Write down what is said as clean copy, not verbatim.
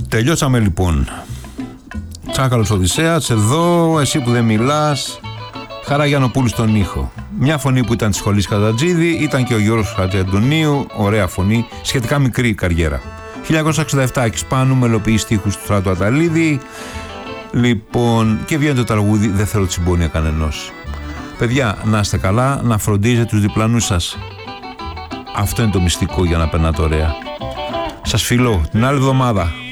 Τελειώσαμε λοιπόν. Τσάκαλος Οδυσσέας, εδώ, εσύ που δεν μιλάς. Χαρά Γιαννοπούλου στον ήχο. Μια φωνή που ήταν της σχολής Χατζατζίδη, ήταν και ο Γιώργος Χατζαντονίου, ωραία φωνή, σχετικά μικρή καριέρα. 1967 Άκης Πάνου, μελοποιεί στίχους του Στράτου Αταλίδη. Λοιπόν, και βγαίνει το τραγούδι «Δεν θέλω τη συμπόνια κανενός». Παιδιά, να είστε καλά, να φροντίζετε τους διπλανούς σας. Αυτό είναι το μυστικό για να περνάτε ωραία. Σας φιλώ την άλλη εβδομάδα.